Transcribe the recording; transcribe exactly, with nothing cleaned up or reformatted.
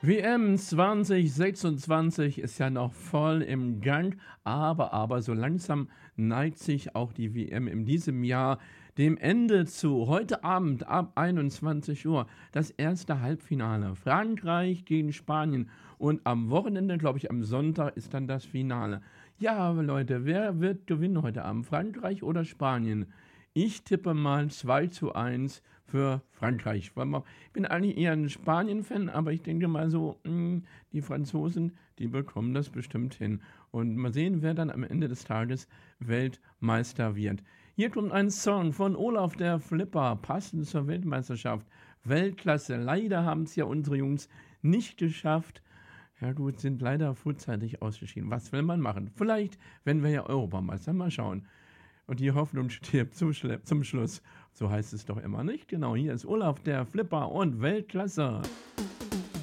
W M zwanzig sechsundzwanzig ist ja noch voll im Gang, aber aber so langsam neigt sich auch die W M in diesem Jahr dem Ende zu. Heute Abend ab einundzwanzig Uhr das erste Halbfinale. Frankreich gegen Spanien und am Wochenende, glaube ich am Sonntag, ist dann das Finale. Ja, aber Leute, wer wird gewinnen heute Abend? Frankreich oder Spanien? Ich tippe mal zwei zu eins für Frankreich. Weil man, ich bin eigentlich eher ein Spanien-Fan, aber ich denke mal so, mh, die Franzosen, die bekommen das bestimmt hin. Und mal sehen, wer dann am Ende des Tages Weltmeister wird. Hier kommt ein Song von Olaf der Flipper, passend zur Weltmeisterschaft. Weltklasse. Leider haben es ja unsere Jungs nicht geschafft. Ja gut, sind leider frühzeitig ausgeschieden. Was will man machen? Vielleicht, wenn wir ja Europameister, mal schauen. Und die Hoffnung stirbt zum, Schle- zum Schluss. So heißt es doch immer nicht. Genau, hier ist Olaf der Flipper und Weltklasse.